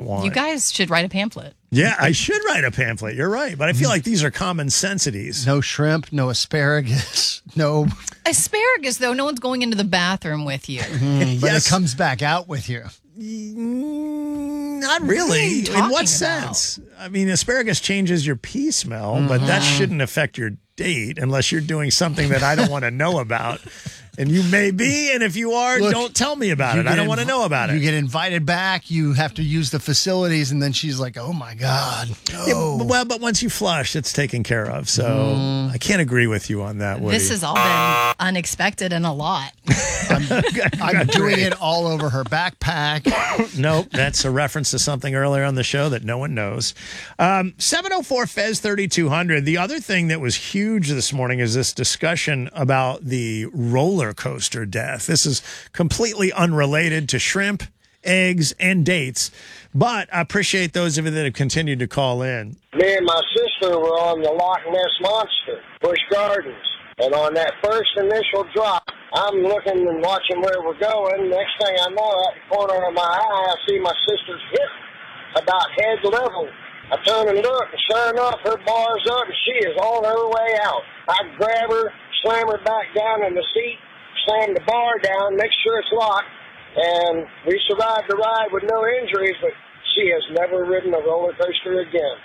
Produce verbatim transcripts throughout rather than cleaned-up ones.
want. You guys should write a pamphlet. Yeah, I should write a pamphlet. You're right. But I feel like these are common sensities. No shrimp, no asparagus, no... Asparagus, though, no one's going into the bathroom with you. Mm, but Yes. it comes back out with you. Mm, Not What are really. you In talking what about? sense? I mean, asparagus changes your pee smell, but that shouldn't affect your date unless you're doing something that I don't want to know about. And you may be, and if you are, Look, don't tell me about You it. I get don't want to inv- know about You it. get invited back. You have to use the facilities, and then she's like, "Oh my god, no!" Yeah, but- well, but once you flush, it's taken care of. So I can't agree with you on that, Woody. This has all been unexpected and a lot. I'm doing it all over her backpack. Nope, that's a reference to something earlier on the show that no one knows. Um, seven oh four Fez thirty-two hundred. The other thing that was huge this morning is this discussion about the roller coaster death. This is completely unrelated to shrimp, eggs, and dates, but I appreciate those of you that have continued to call in. Me and my sister were on the Loch Ness Monster, Busch Gardens. And on that first initial drop, I'm looking and watching where we're going. Next thing I know, at the corner of my eye, I see my sister's hip about head level. I turn and look, and sure enough, her bar's up, and she is on her way out. I grab her, slam her back down in the seat, slam the bar down, make sure it's locked, and we survived the ride with no injuries, but she has never ridden a roller coaster again.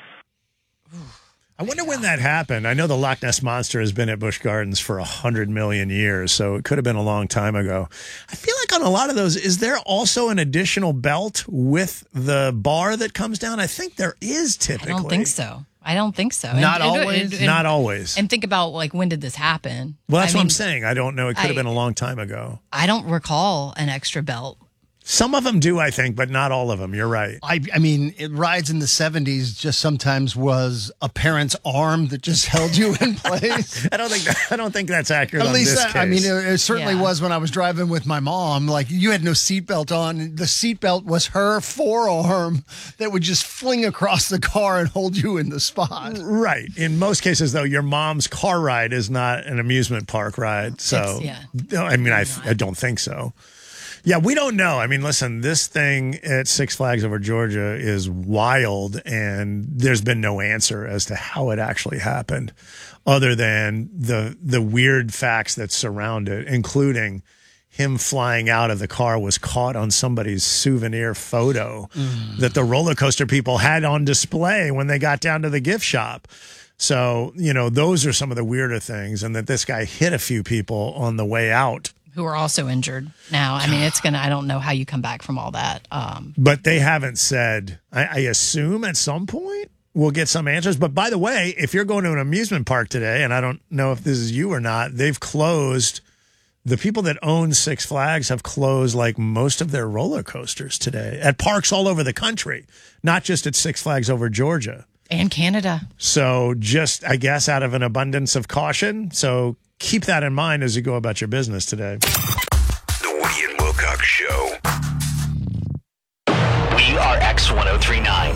I wonder when that happened. I know the Loch Ness Monster has been at Busch Gardens for a hundred million years, so it could have been a long time ago. I feel like on a lot of those, is there also an additional belt with the bar that comes down? I think there is typically. I don't think so. I don't think so. Not And- and- always? and- Not always. And think about, like, when did this happen? Well, that's I what I'm mean, saying. I don't know. It could have I- been a long time ago. I don't recall an extra belt. Some of them do, I think, but not all of them. You're right. I, I mean, it rides in the seventies just sometimes was a parent's arm that just held you in place. I don't think that, I don't think that's accurate. At on least, this that, I case. mean, it, it certainly Yeah. was when I was driving with my mom. Like, you had no seatbelt on. The seatbelt was her forearm that would just fling across the car and hold you in the spot. Right. In most cases, though, your mom's car ride is not an amusement park ride. So, It's- yeah. no, I mean, I, I don't think so. Yeah, we don't know. I mean, listen, this thing at Six Flags Over Georgia is wild, and there's been no answer as to how it actually happened, other than the the weird facts that surround it, including him flying out of the car was caught on somebody's souvenir photo mm. that the roller coaster people had on display when they got down to the gift shop. So, you know, those are some of the weirder things, and that this guy hit a few people on the way out. Who are also injured now. I mean, it's going to, I don't know how you come back from all that. Um, But they haven't said, I, I assume at some point we'll get some answers. But by the way, if you're going to an amusement park today, and I don't know if this is you or not, they've closed, the people that own Six Flags have closed like most of their roller coasters today at parks all over the country, not just at Six Flags Over Georgia. and Canada. So just, I guess, out of an abundance of caution. So keep that in mind as you go about your business today. The Woody and Wilcox Show. We are X ten thirty-nine.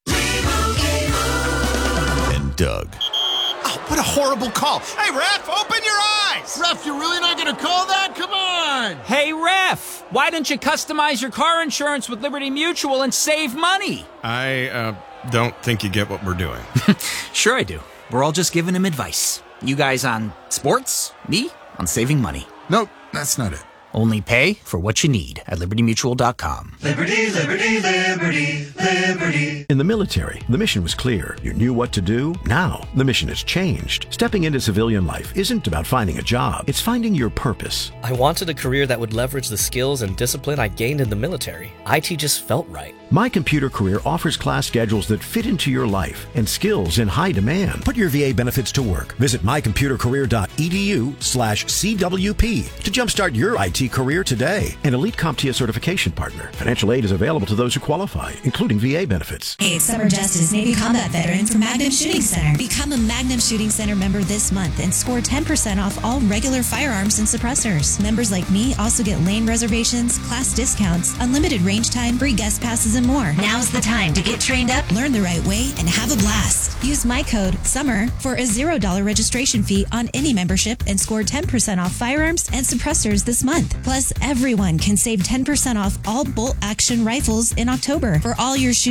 And Doug. Oh, what a horrible call. Hey, ref, open your eyes. Ref, you're really not going to call that? Come on. Hey, ref, why don't you customize your car insurance with Liberty Mutual and save money? I uh, don't think you get what we're doing. Sure I do. We're all just giving him advice. You guys on sports, me on saving money. Nope, that's not it. Only pay for what you need at liberty mutual dot com. Liberty, liberty, liberty, liberty. In the military, the mission was clear. You knew what to do. Now, the mission has changed. Stepping into civilian life isn't about finding a job. It's finding your purpose. I wanted a career that would leverage the skills and discipline I gained in the military. I T just felt right. My Computer Career offers class schedules that fit into your life and skills in high demand. Put your V A benefits to work. Visit my computer career dot e d u slash C W P to jumpstart your I T career today. An elite CompTIA certification partner. Financial aid is available to those who qualify, including V A benefits. Hey, it's Summer Justice, Navy combat veteran from Magnum Shooting Center. Become a Magnum Shooting Center member this month and score ten percent off all regular firearms and suppressors. Members like me also get lane reservations, class discounts, unlimited range time, free guest passes, and more. Now's the time to get trained up, learn the right way, and have a blast. Use my code SUMMER for a zero dollar registration fee on any membership and score ten percent off firearms and suppressors this month. Plus, everyone can save ten percent off all bolt-action rifles in October for all your shooting